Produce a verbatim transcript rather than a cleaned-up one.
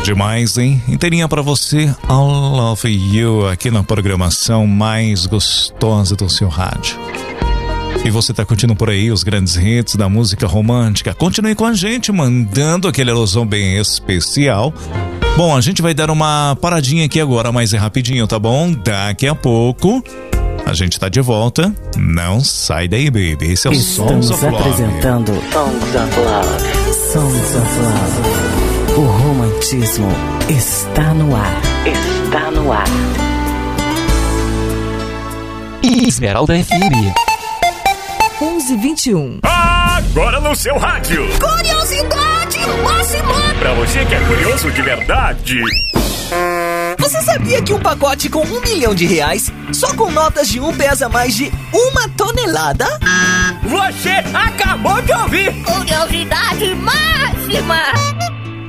Demais, hein? Inteirinha pra você, All Love You, aqui na programação mais gostosa do seu rádio. E você tá curtindo por aí os grandes hits da música romântica? Continue com a gente, mandando aquele alusão bem especial. Bom, a gente vai dar uma paradinha aqui agora, mas é rapidinho, tá bom? Daqui a pouco a gente tá de volta. Não sai daí, baby. Esse é o Estamos Songs of Love. apresentando Songs of Love. Songs of Love. O romantismo está no ar. Está no ar. Esmeralda F M. onze e vinte e um. Agora no seu rádio. Curiosidade máxima. Pra você que é curioso de verdade. Você sabia que um pacote com um milhão de reais, só com notas de um, pesa mais de uma tonelada? Você acabou de ouvir. Curiosidade máxima.